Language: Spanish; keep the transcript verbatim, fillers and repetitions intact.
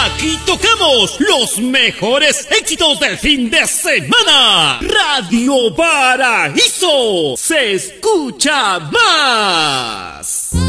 Aquí tocamos los mejores éxitos del fin de semana. Radio Paraíso se escucha más.